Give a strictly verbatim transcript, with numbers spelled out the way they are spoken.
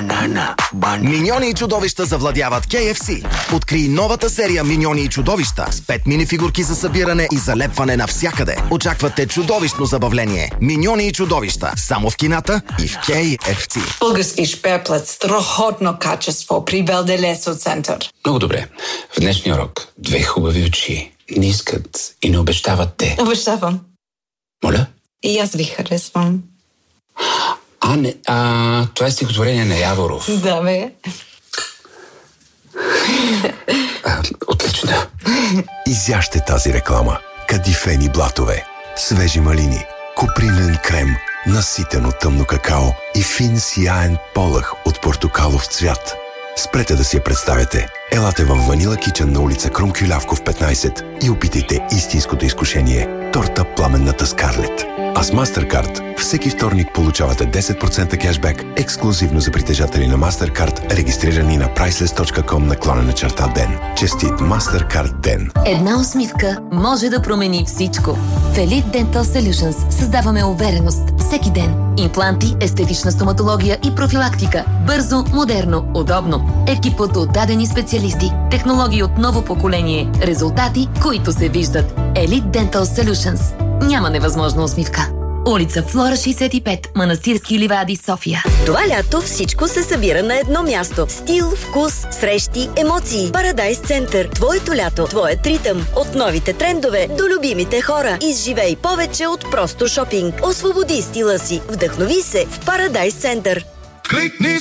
Банана, банана. Миньони и чудовища завладяват кей еф си. Открий новата серия Миньони и чудовища с пет минифигурки за събиране и залепване навсякъде. Очаквате чудовищно забавление. Миньони и чудовища. Само в кината и в кей еф си. Български шперплет, страхотно качество при Белделесо център. Много добре. В днешния урок две хубави очи не искат и не обещават те. Обещавам. Моля? И аз ви харесвам. А, не, а, това е стихотворение на Яворов. Да, бе. А, отлично. Изяжте тази реклама. Кадифени блатове, свежи малини, купринен крем, наситено тъмно какао и фин сияен полъх от портокалов цвят. Спрете да си я представяте. Елате в Ванила Кичън на улица Крум Кюлявков петнайсет и опитайте истинското изкушение – торта Пламенната Скарлет. А с MasterCard всеки вторник получавате десет процента кешбек ексклюзивно за притежатели на MasterCard, регистрирани на priceless точка com наклонена черта ден. Честит MasterCard ден! Една усмивка може да промени всичко. В Elite Dental Solutions създаваме увереност всеки ден. Импланти, естетична стоматология и профилактика. Бързо, модерно, удобно. Екип от отдадени специалисти. Технологии от ново поколение. Резултати, които се виждат. Elite Dental Solutions. Няма невъзможна усмивка. Улица Флора шейсет и пет, Манастирски ливади, София. Това лято всичко се събира на едно място. Стил, вкус, срещи, емоции. Парадайс Център. Твоето лято, твоят ритъм. От новите трендове до любимите хора. Изживей повече от просто шопинг. Освободи стила си. Вдъхнови се в Парадайс Център. Кликни